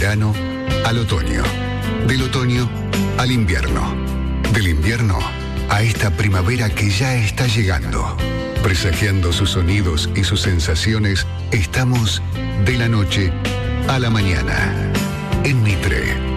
verano al otoño, del otoño al invierno, del invierno a esta primavera que ya está llegando. Presagiando sus sonidos y sus sensaciones, estamos de la noche a la mañana en Mitre.